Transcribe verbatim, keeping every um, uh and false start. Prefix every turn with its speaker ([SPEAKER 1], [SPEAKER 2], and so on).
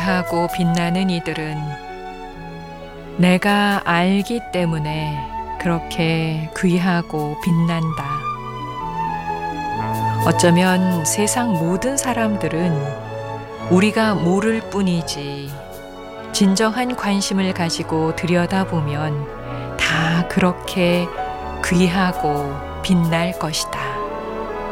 [SPEAKER 1] 귀하고 빛나는 이들은 내가 알기 때문에 그렇게 귀하고 빛난다. 어쩌면 세상 모든 사람들은 우리가 모를 뿐이지 진정한 관심을 가지고 들여다보면 다 그렇게 귀하고 빛날 것이다.